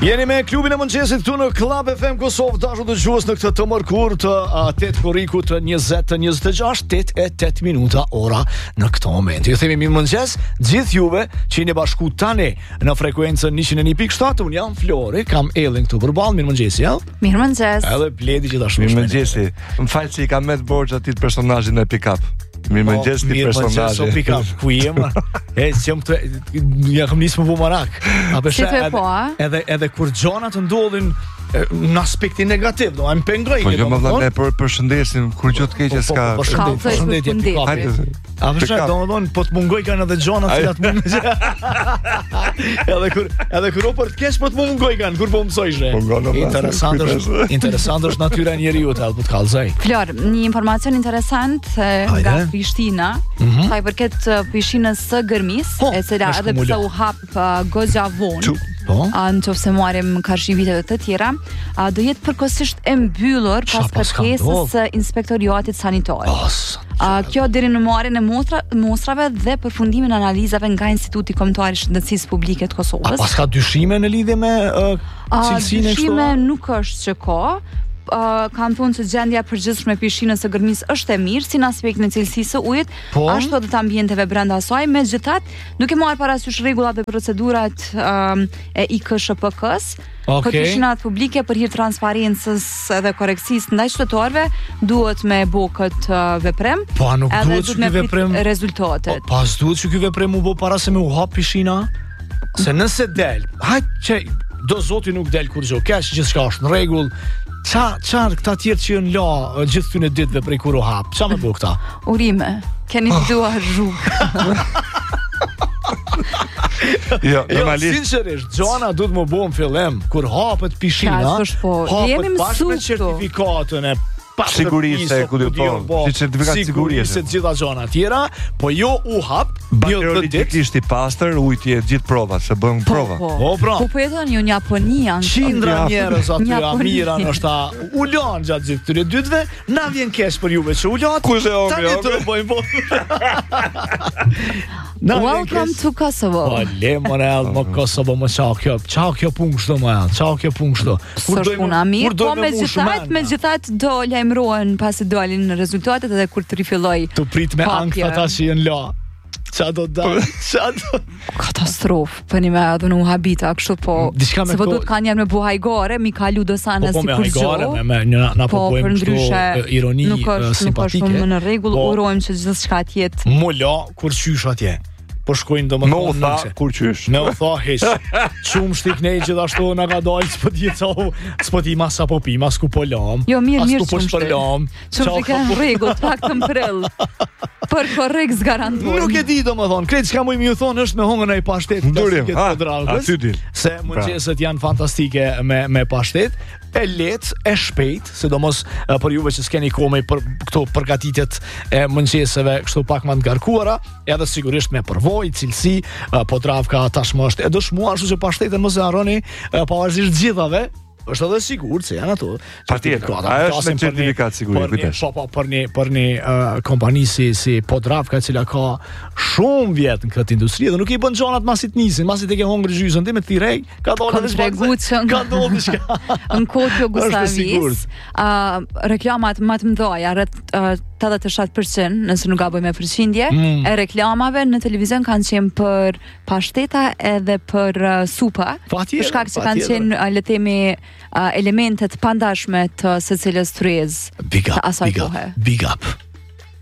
Jeni me klubin e mëngjesit këtu në Club FM Kosovë, dashur dëgjues në këtë të mërkur të 8 korriku të 20:26, 8:08 minuta ora në këtë moment. Ju themi mirëmëngjes gjithë juve që jeni bashku tani në frekuencën 101.7. Unë jam Flori, kam Ellin këtu përballë. Mirëmëngjes, ja. Mirëmëngjes. Edhe Bledi gjithashtu. Mirëmëngjes. Më fal se I kam met borxh atit personazhin e pick-up. Mirëmëngjes ti personazhi. Mirëmëngjes ku jem? Ja kam nisë më bumarak. Edhe kur gjona të ndodhin në aspektin negativ, do më pengoj. Po jo më vëllai përshëndesim kur gjë të keqe s'ka. Përshëndetje. A vëshë domethën po të mungoj kanë edhe gjona të cilat mund. Edhe kur po të kesh po të mungoj kanë kur po mësojsh. Interesant është natyra e njeriu të po të kallzoj. Flor, një informacion interesant nga Prishtina, sa I përket pishinës së Gërmis, e cila edhe pse u hap goxha vonë. Në qoftë se marrim karshi viteve të tjera, do jetë përkohësisht e mbyllur pas kërkesës së inspektoriatit sanitar. Kjo deri në marrjen e mostrave dhe përfundimin e analizave nga Instituti Kombëtar I Shëndetësisë Publike të Kosovës. Pas ka dyshime në lidhje me cilësinë e kështu? Dyshime nuk është që ka. Kam thonë se gjendja e përgjithshme e pishinës së Gërmis është e mirë si në aspektin e cilësisë së ujit, ashtu edhe të ambienteve brenda saj. Megjithatë, duke marrë parasysh rregullat dhe procedurat e IKSHPK-s, pishinat publike për hir transparencës dhe korrekcisë ndaj qytetarëve duhet me bë këtë veprem. Po nuk duhet që ky veprem rezultatet. Pas duhet që ky veprem u bë para se me u hap pishina. Se nëse del, do zoti nuk del kur gjë, kaq gjithçka është në rregull. Çfarë këta tjerë që janë la gjithë këtyne ditëve prej kur u hap? Çfarë më bëu këta? Urime, keni dua rrugë. Jo, normalisht. Sinqerisht, gjona duhet më bëu në fillim kur hapet pishina. Jemi mësuar me certifikatën e sigurisë ku do po. Si certifikat sigurisë. Se gjitha gjona tjera, po jo u hap. Biologikisht I pastër, ujti e gjithë prova, se bën prova. Po jeton ju në Japoni janë qindra njerëz aty Amira ndoshta u lan gjatë gjithë këtyre ditëve, na vjen keq për juve që u lat. Tani do bëjmë. Welcome to Kosovo. Po lemorel mo Kosovo mo çao kjo punë kështu më janë. Çao kjo punë kështu. Po megjithatë do lajmërohen pasi dalin rezultatet edhe kur të rifilloj. Tu prit me ankth ata që janë la. Katastrofë, për një me edhe në u habita, kështu po, se po du të kanë me bu hajgare, mi kalu dosane si kur gjo, po për ndryshe, ironi simpatike. Nuk është shumë në regull, urojmë që gjithë shka tjetë. Mulla, kur qysh atje. Po shkojnë do më thonë. Në u tha, kur qysh. Në u tha, hesh. Qumë shtiknej gjithashtu në ka dalë, s'po ti mas apo pi, mas ku po lam. Jo, mirë qumë shtik. Qumë shtik e në regull, të pak të mprell. Për korrekt zgarantuar. Nuk e di do më thonë, krejt s'ka mujmë ju thonë është me hongën e pashtet. Durim, aty din. Se mëngjeset janë fantastike me pashtet. E lehtë, e shpejt, sidomos për juve që s'keni kohë për këto përgatitjet e mëngjeseve kështu pak më të ngarkuara, edhe sigurisht me përvojë, cilësi, po Dravka tashmë është e dëshmuar, kështu që pashtetën mos e harroni, pavarësisht gjithave. Është edhe sigurt se janë ato. Patjetër. Ajo është me certifikat sigurisht, kujdes. Po për një kompani si Podravka e cila ka shumë vjet në këtë industri dhe nuk I bën gjonat masit nisin, masit e ke hongër gjysën ti me thirrej, ka dalë ka ndodhur diçka. Në Kokjo Gustavis, reklamat më të mëdha rreth 87%, nëse nuk gaboj me përqindje, e reklamave në televizion kanë qenë për pashteta edhe për supa. Për shkak që kanë qenë le të themi elementet pandashme të secilës tryezë të asaj kohe. Big up.